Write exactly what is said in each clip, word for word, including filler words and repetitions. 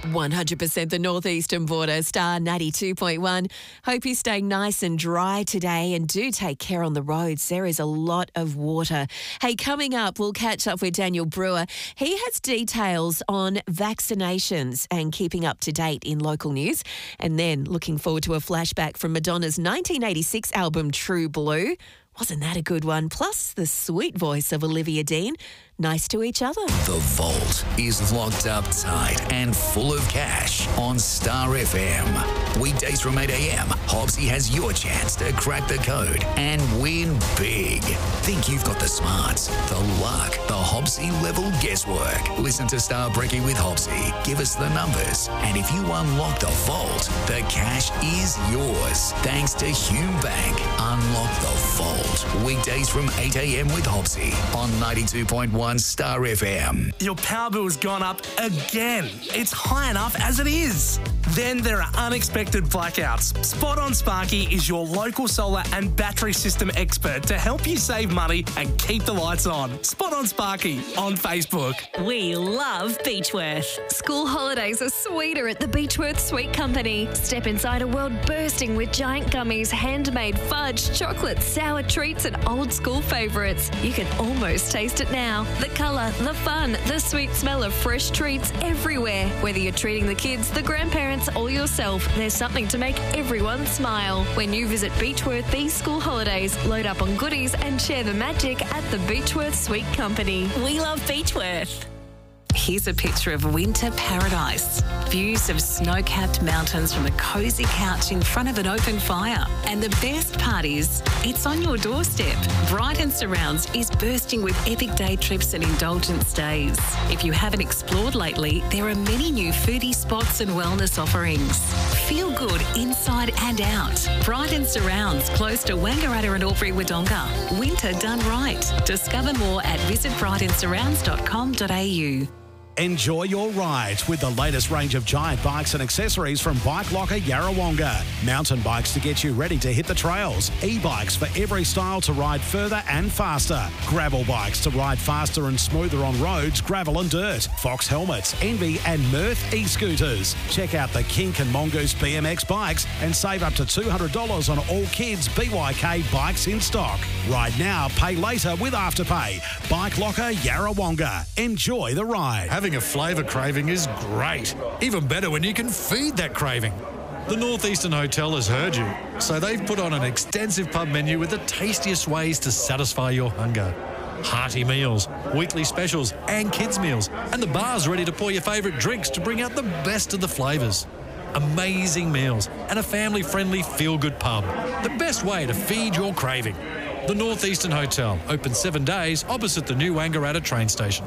one hundred percent the northeastern border, Star ninety-two point one. Hope you're staying nice and dry today, and do take care on the roads. There is a lot of water. Hey, coming up, we'll catch up with Daniel Brewer. He has details on vaccinations and keeping up to date in local news. And then looking forward to a flashback from Madonna's nineteen eighty-six album True Blue. Wasn't that a good one? Plus the sweet voice of Olivia Dean. Nice to each other. The Vault is locked up tight and full of cash on Star F M. Weekdays from eight a.m, Hobbsy has your chance to crack the code and win big. Think you've got the smarts, the luck, the Hobbsy level guesswork. Listen to Star Brekkie with Hobbsy. Give us the numbers, and if you unlock the Vault, the cash is yours. Thanks to Hume Bank. Unlock the Vault. Weekdays from eight a.m. with Hobbsy on ninety-two point one Star F M. Your power bill's gone up again. It's high enough as it is. Then there are unexpected blackouts. Spot on Sparky is your local solar and battery system expert to help you save money and keep the lights on. Spot on Sparky on Facebook. We love Beechworth. School holidays are sweeter at the Beechworth Sweet Company. Step inside a world bursting with giant gummies, handmade fudge, chocolate, sour treats and old school favourites. You can almost taste it now. The colour, the fun, the sweet smell of fresh treats everywhere. Whether you're treating the kids, the grandparents or yourself, there's something to make everyone smile. When you visit Beechworth these school holidays, load up on goodies and share the magic at the Beechworth Sweet Company. We love Beechworth. Here's a picture of winter paradise. Views of snow-capped mountains from a cosy couch in front of an open fire. And the best part is, it's on your doorstep. Brighton Surrounds is bursting with epic day trips and indulgent stays. If you haven't explored lately, there are many new foodie spots and wellness offerings. Feel good inside and out. Brighton Surrounds, close to Wangaratta and Albury Wodonga. Winter done right. Discover more at visit brighton surrounds dot com dot a u. Enjoy your ride with the latest range of giant bikes and accessories from Bike Locker Yarrawonga. Mountain bikes to get you ready to hit the trails. E-bikes for every style to ride further and faster. Gravel bikes to ride faster and smoother on roads, gravel and dirt. Fox helmets, Envy and Mirth e-scooters. Check out the Kink and Mongoose B M X bikes and save up to two hundred dollars on all kids' B Y K bikes in stock. Ride now, pay later with Afterpay. Bike Locker Yarrawonga. Enjoy the ride. Having a flavour craving is great. Even better when you can feed that craving. The Northeastern Hotel has heard you, so they've put on an extensive pub menu with the tastiest ways to satisfy your hunger. Hearty meals, weekly specials and kids meals, and the bar's ready to pour your favourite drinks to bring out the best of the flavours. Amazing meals and a family-friendly feel-good pub. The best way to feed your craving. The Northeastern Hotel, open seven days opposite the new Wangaratta train station.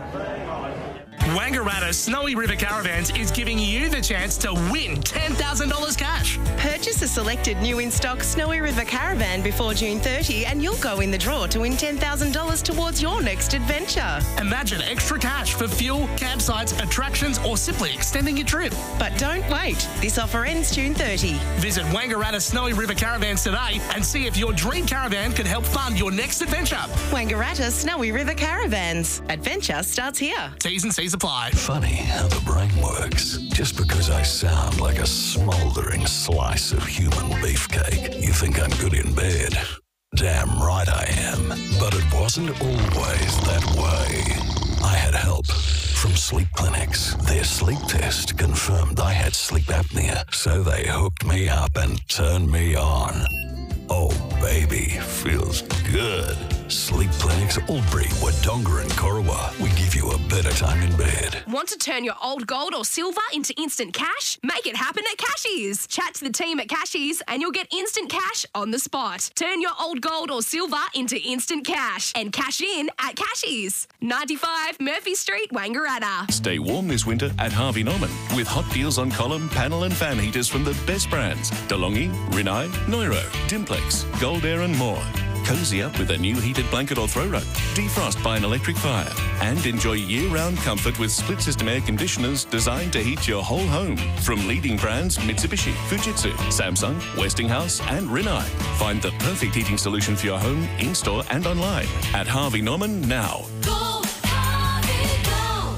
Wangaratta Snowy River Caravans is giving you the chance to win ten thousand dollars cash. Purchase a selected new in-stock Snowy River Caravan before June thirtieth and you'll go in the draw to win ten thousand dollars towards your next adventure. Imagine extra cash for fuel, campsites, attractions or simply extending your trip. But don't wait. This offer ends June thirtieth. Visit Wangaratta Snowy River Caravans today and see if your dream caravan can help fund your next adventure. Wangaratta Snowy River Caravans. Adventure starts here. T's and C's apply. Funny how the brain works. Just because I sound like a smouldering slice of human beefcake, you think I'm good in bed. Damn right I am. But it wasn't always that way. I had help from sleep clinics. Their sleep test confirmed I had sleep apnea, so they hooked me up and turned me on. Oh, baby, feels good. Sleep Clinics, Albury, Wodonga and Corowa. We give you a better time in bed. Want to turn your old gold or silver into instant cash? Make it happen at Cashies. Chat to the team at Cashies and you'll get instant cash on the spot. Turn your old gold or silver into instant cash and cash in at Cashies. ninety-five Murphy Street, Wangaratta. Stay warm this winter at Harvey Norman with hot deals on column, panel and fan heaters from the best brands. DeLonghi, Rinnai, Neuro, Dimplex, Gold Air and more. Cozy up with a new heated blanket or throw rug. Defrost by an electric fire. And enjoy year-round comfort with split-system air conditioners designed to heat your whole home. From leading brands Mitsubishi, Fujitsu, Samsung, Westinghouse and Rinnai. Find the perfect heating solution for your home, in-store and online at Harvey Norman now. Go, Harvey, go.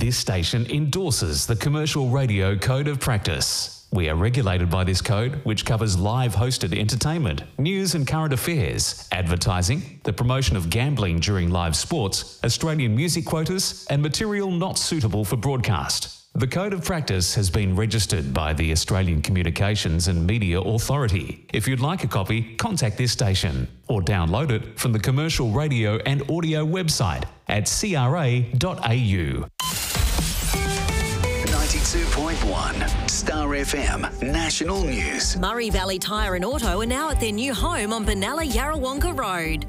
this station endorses the Commercial Radio Code of Practice. We are regulated by this code, which covers live hosted entertainment, news and current affairs, advertising, the promotion of gambling during live sports, Australian music quotas, and material not suitable for broadcast. The Code of Practice has been registered by the Australian Communications and Media Authority. If you'd like a copy, contact this station or download it from the Commercial Radio and Audio website at c r a dot a u. ninety-two point one Star F M National News. Murray Valley Tyre and Auto are now at their new home on Benalla Yarrawonga Road.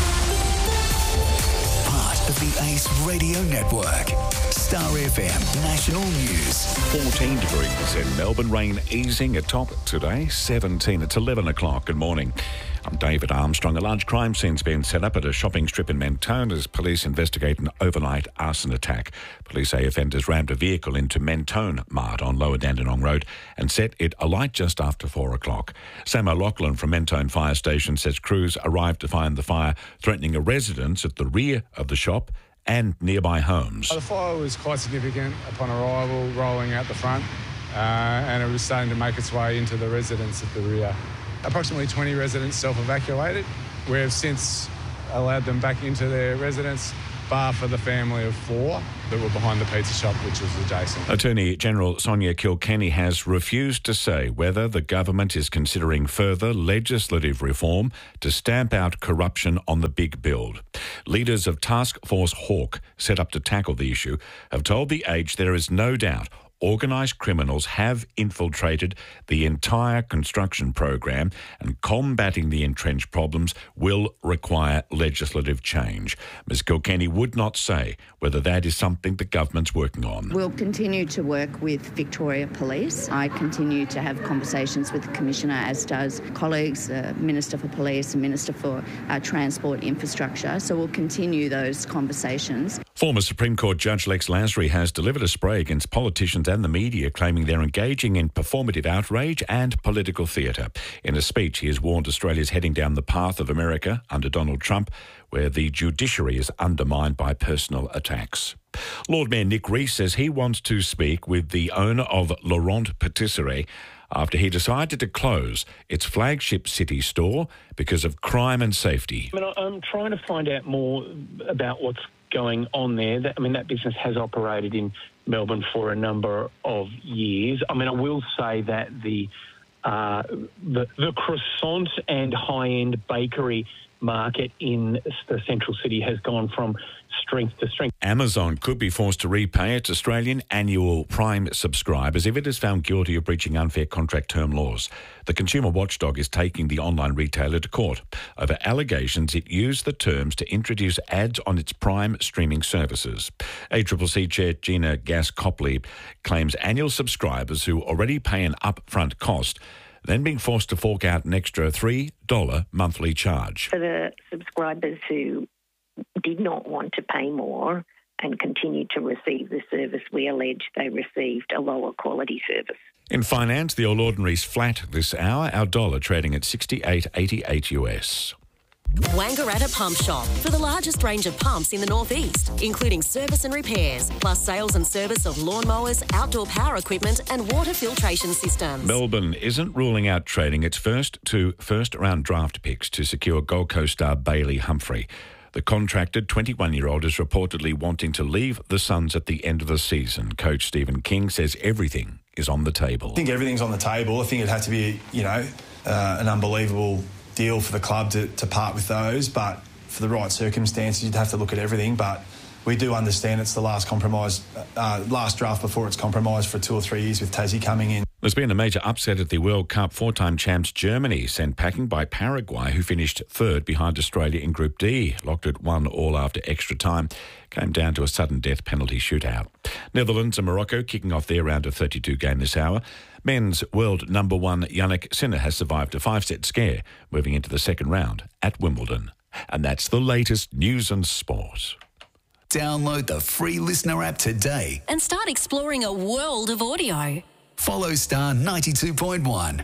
Part of the Ace Radio Network. Star F M National News. fourteen degrees in Melbourne. Rain easing atop today. seventeen. It's eleven o'clock. Good morning. I'm David Armstrong. A large crime scene's been set up at a shopping strip in Mentone as police investigate an overnight arson attack. Police say offenders rammed a vehicle into Mentone Mart on Lower Dandenong Road and set it alight just after four o'clock. Sam O'Loughlin from Mentone Fire Station says crews arrived to find the fire threatening a residence at the rear of the shop and nearby homes. The fire was quite significant upon arrival, rolling out the front, uh, and it was starting to make its way into the residence at the rear. Approximately twenty residents self-evacuated. We have since allowed them back into their residence, bar for the family of four that were behind the pizza shop, which was adjacent. Attorney General Sonia Kilkenny has refused to say whether the government is considering further legislative reform to stamp out corruption on the big build. Leaders of Task Force Hawke, set up to tackle the issue, have told The Age there is no doubt organised criminals have infiltrated the entire construction program, and combating the entrenched problems will require legislative change. Ms Kilkenny would not say whether that is something the government's working on. We'll continue to work with Victoria Police. I continue to have conversations with the Commissioner, as does colleagues, the Minister for Police and Minister for uh, Transport Infrastructure. So we'll continue those conversations. Former Supreme Court Judge Lex Lasry has delivered a spray against politicians and the media, claiming they're engaging in performative outrage and political theatre. In a speech, he has warned Australia's heading down the path of America under Donald Trump, where the judiciary is undermined by personal attacks. Lord Mayor Nick Rees says he wants to speak with the owner of Laurent Patisserie after he decided to close its flagship city store because of crime and safety. I mean, I'm trying to find out more about what's going on there. I mean, that business has operated in Melbourne for a number of years. I mean, I will say that the uh, the, the croissant and high-end bakery market in the central city has gone from strength to strength. Amazon could be forced to repay its Australian annual Prime subscribers if it is found guilty of breaching unfair contract term laws. The consumer watchdog is taking the online retailer to court over allegations it used the terms to introduce ads on its Prime streaming services. A C C C Chair Gina Gass-Copley claims annual subscribers who already pay an upfront cost then being forced to fork out an extra three dollars monthly charge. For the subscribers who did not want to pay more and continued to receive the service, we allege they received a lower quality service. In finance, the All Ordinary's flat this hour, our dollar trading at sixty-eight eighty-eight U S. Wangaratta Pump Shop, for the largest range of pumps in the northeast, including service and repairs, plus sales and service of lawnmowers, outdoor power equipment and water filtration systems. Melbourne isn't ruling out trading its first two first-round draft picks to secure Gold Coast star Bailey Humphrey. The contracted twenty-one-year-old is reportedly wanting to leave the Suns at the end of the season. Coach Stephen King says everything is on the table. I think everything's on the table. I think it had to be, you know, uh, an unbelievable deal for the club to, to part with those, but for the right circumstances, you'd have to look at everything. But we do understand it's the last compromise, uh, last draft before it's compromised for two or three years with Tassie coming in. There's been a major upset at the World Cup. Four-time champs Germany sent packing by Paraguay, who finished third behind Australia in Group D. Locked at one all after extra time. Came down to a sudden death penalty shootout. Netherlands and Morocco kicking off their round of thirty-two game this hour. Men's world number one Yannick Sinner has survived a five-set scare, moving into the second round at Wimbledon. And that's the latest news and sport. Download the free Listener app today and start exploring a world of audio. Follow Star ninety-two point one.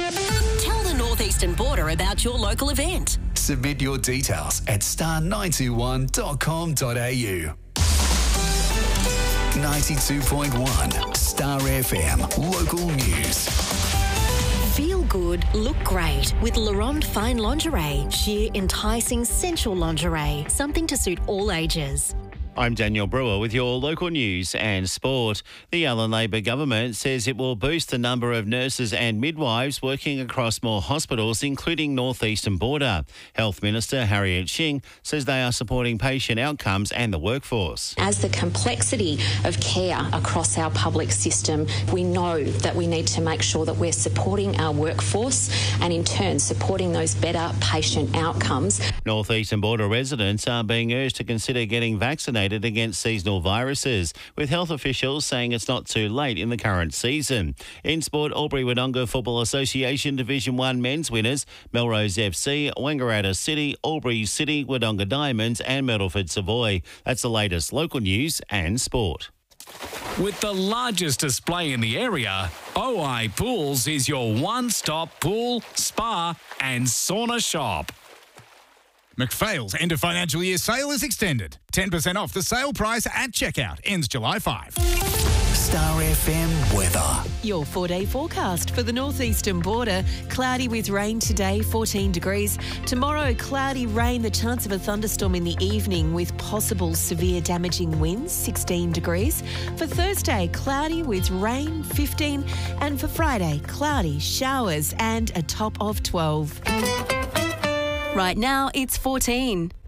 Tell the Northeastern Border about your local event. Submit your details at star nine two one dot com dot a u. ninety-two point one Star F M local news. Feel good, look great with Laurent Fine Lingerie. Sheer, enticing, sensual lingerie. Something to suit all ages. I'm Daniel Brewer with your local news and sport. The Allan Labor government says it will boost the number of nurses and midwives working across more hospitals, including North Eastern Border. Health Minister Harriet Shing says they are supporting patient outcomes and the workforce. As the complexity of care across our public system, we know that we need to make sure that we're supporting our workforce and in turn supporting those better patient outcomes. North Eastern Border residents are being urged to consider getting vaccinated against seasonal viruses, with health officials saying it's not too late in the current season. In sport, Albury-Wodonga Football Association Division one men's winners, Melrose F C, Wangaratta City, Albury City, Wodonga Diamonds and Myrtleford Savoy. That's the latest local news and sport. With the largest display in the area, O I Pools is your one-stop pool, spa and sauna shop. McPhail's end of financial year sale is extended. ten percent off the sale price at checkout. Ends July fifth. Star F M weather. Your four-day forecast for the northeastern border. Cloudy with rain today, fourteen degrees. Tomorrow, cloudy rain, the chance of a thunderstorm in the evening with possible severe damaging winds, sixteen degrees. For Thursday, cloudy with rain, fifteen. And for Friday, cloudy, showers and a top of twelve. Right now, it's fourteen.